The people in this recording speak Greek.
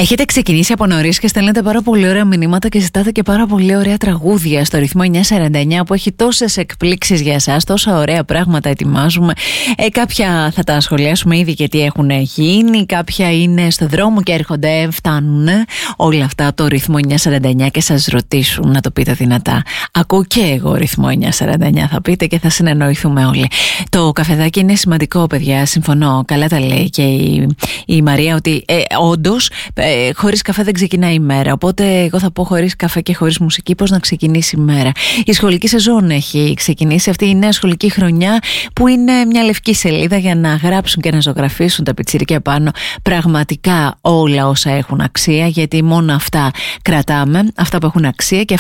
Έχετε ξεκινήσει από νωρίς και στέλνετε πάρα πολύ ωραία μηνύματα και ζητάτε και πάρα πολύ ωραία τραγούδια στο ρυθμό 949 που έχει τόσες εκπλήξεις για εσάς, τόσα ωραία πράγματα ετοιμάζουμε. Κάποια θα τα σχολιάσουμε ήδη και τι έχουν γίνει, κάποια είναι στο δρόμο και έρχονται, φτάνουν όλα αυτά από το ρυθμό 949 και σας ρωτήσουν να το πείτε δυνατά. Ακούω και εγώ ρυθμό 949 θα πείτε και θα συνεννοηθούμε όλοι. Το καφεδάκι είναι σημαντικό, παιδιά, συμφωνώ, καλά τα λέει και η Μαρία ότι όντως χωρίς καφέ δεν ξεκινάει η μέρα. Οπότε εγώ θα πω χωρίς καφέ και χωρίς μουσική πώς να ξεκινήσει η μέρα. Η σχολική σεζόν έχει ξεκινήσει, αυτή η νέα σχολική χρονιά που είναι μια λευκή σελίδα για να γράψουν και να ζωγραφίσουν τα πιτσιρίκια πάνω πραγματικά όλα όσα έχουν αξία, γιατί μόνο αυτά κρατάμε, αυτά που έχουν αξία και